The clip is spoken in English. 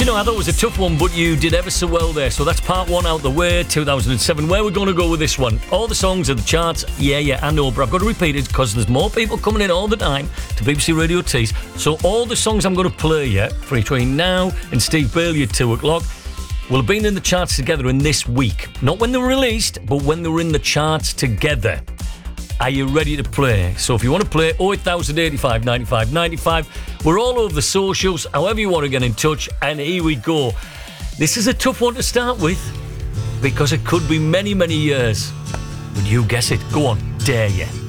you know, I thought it was a tough one, but you did ever so well there. So that's part one out the way, 2007. Where are we going to go with this one? All the songs of the charts, yeah, I know, but I've got to repeat it because there's more people coming in all the time to BBC Radio Tees. So all the songs I'm going to play you between now and Steve Bailey at 2 o'clock will have been in the charts together in this week. Not when they were released, but when they were in the charts together. Are you ready to play? So if you want to play, 08085 95 95. We're all over the socials, however you want to get in touch, and here we go. This is a tough one to start with because it could be many, many years. But you guess it. Go on, dare you.